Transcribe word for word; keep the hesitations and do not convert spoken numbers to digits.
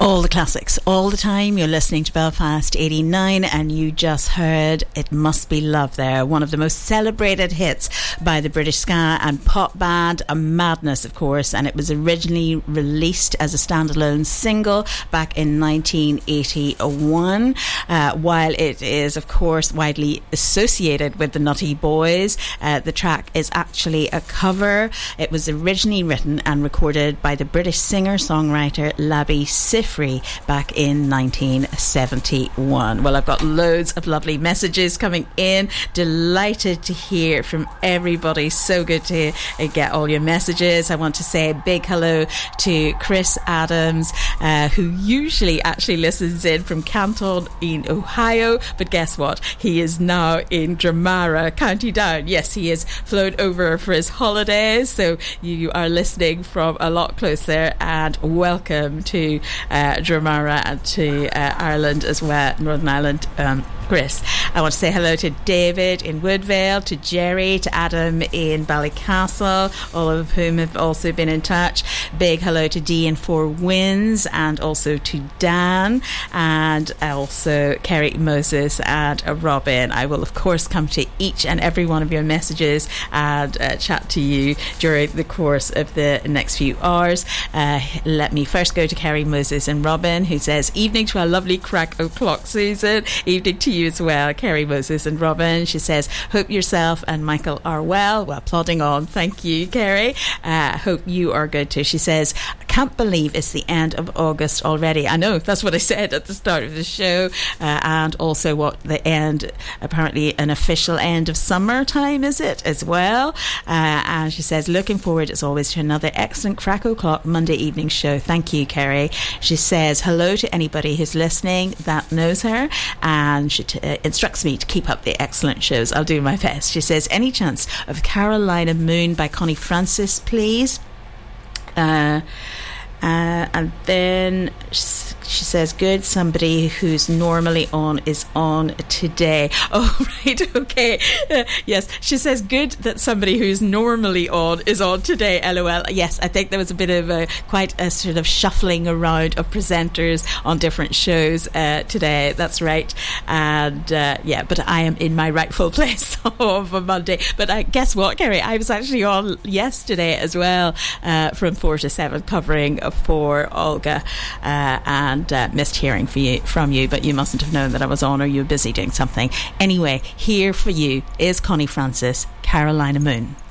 All the classics, all the time. You're listening to Belfast eighty-nine, and you just heard It Must Be Love there. One of the most celebrated hits by the British ska and pop band, A Madness, of course, and it was originally released as a standalone single back in nineteen eighty-one. Uh, while it is, of course, widely associated with the Nutty Boys, uh, the track is actually a cover. It was originally written and recorded by the British singer-songwriter Labi Siffre back in nineteen seventy-one. Well, I've got loads of lovely messages coming in. Delighted to hear from everybody. So good to uh, get all your messages. I want to say a big hello to Chris Adams, uh, who usually actually listens in from Canton in Ohio, but guess what? He is now in Dramara, County Down. Yes, he has flown over for his holidays, so you are listening from a lot closer, and welcome to uh, Dramara and to uh, Ireland as well, Northern Ireland. um, Chris. I want to say hello to David in Woodvale, to Jerry, to Adam in Ballycastle, all of whom have also been in touch. Big hello to Dee in Four Winds, and also to Dan, and also Kerry, Moses and uh, Robin. I will of course come to each and every one of your messages and uh, chat to you during the course of the next few hours. Uh, let me first go to Kerry, Moses and Robin, who says, evening to our lovely Crack O'Clock Susan. Evening to you as well, Kerry, Moses and Robin. She says, hope yourself and Michael are well. Well, plodding on. Thank you, Kerry. Uh, hope you are good too. She says, I can't believe it's the end of August already. I know, that's what I said at the start of the show, uh, and also what the end, apparently an official end of summertime, is it, as well? Uh, and she says, looking forward as always to another excellent Crack O'Clock Monday evening show. Thank you, Kerry. She says, hello to anybody who's listening that knows her, and she t- uh, instructs me to keep up the excellent shows. I'll do my best. She says, any chance of Carolina Moon by Connie Francis, please? Uh, uh, and then she says, good, somebody who's normally on is on today. Oh, right, okay. Uh, yes, she says, good that somebody who's normally on is on today, lol. Yes, I think there was a bit of a, quite a sort of shuffling around of presenters on different shows uh, today. That's right. And uh, yeah, but I am in my rightful place of a Monday. But uh, guess what, Kerry? I was actually on yesterday as well, uh, from four to seven, covering for Olga, uh, and And uh, missed hearing for you, from you, but you mustn't have known that I was on, or you were busy doing something. Anyway, here for you is Connie Francis, Carolina Moon.